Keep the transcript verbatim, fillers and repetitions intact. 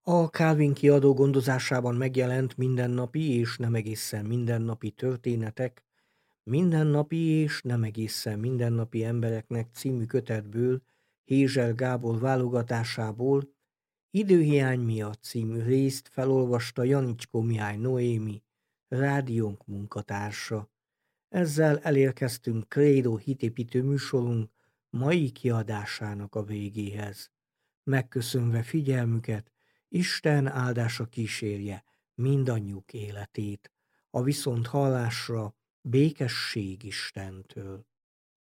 A Kálvin kiadó gondozásában megjelent Mindennapi és nem egészen mindennapi történetek Mindennapi és nem egészen mindennapi embereknek című kötetből, Hézser Gábor válogatásából Időhiány miatt című részt felolvasta Janicskó Mihály Noémi, rádiónk munkatársa. Ezzel elérkeztünk Krédó hitépítő műsorunk mai kiadásának a végéhez. Megköszönve figyelmüket, Isten áldása kísérje mindannyiuk életét. A viszonthallásra békesség Istentől.